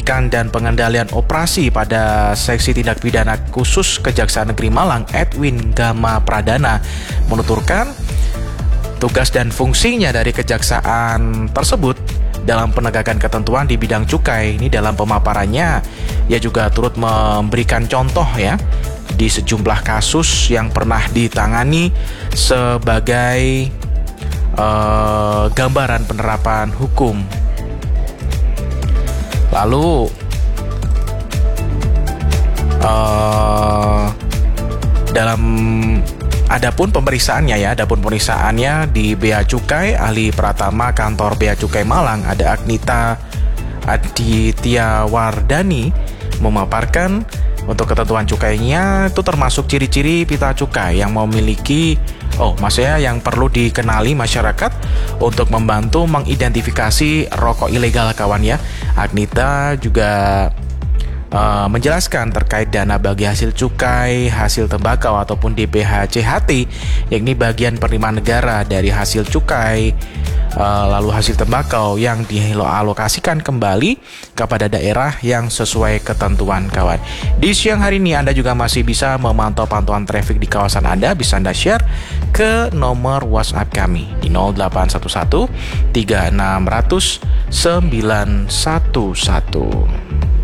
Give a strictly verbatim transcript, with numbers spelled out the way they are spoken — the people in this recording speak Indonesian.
Penyelidikan dan Pengendalian Operasi pada Seksi Tindak Pidana Khusus Kejaksaan Negeri Malang, Edwin Gama Pradana, menuturkan tugas dan fungsinya dari kejaksaan tersebut dalam penegakan ketentuan di bidang cukai. Ini dalam pemaparannya, ia juga turut memberikan contoh ya di sejumlah kasus yang pernah ditangani sebagai uh, gambaran penerapan hukum. Lalu uh, dalam adapun pemeriksaannya ya, adapun pemeriksaannya di Bea Cukai, ahli pratama kantor Bea Cukai Malang ada Agnita Aditya Wardani memaparkan untuk ketentuan cukainya itu termasuk ciri-ciri pita cukai yang memiliki oh maksudnya yang perlu dikenali masyarakat untuk membantu mengidentifikasi rokok ilegal kawan ya. Agnita juga uh, menjelaskan terkait dana bagi hasil cukai, hasil tembakau ataupun D P H C H T, yakni bagian penerimaan negara dari hasil cukai, uh, lalu hasil tembakau yang dialokasikan kembali kepada daerah yang sesuai ketentuan kawan. Di siang hari ini Anda juga masih bisa memantau pantauan traffic di kawasan Anda, bisa Anda share ke nomor WhatsApp kami di nol delapan satu satu tiga enam nol nol sembilan satu satu.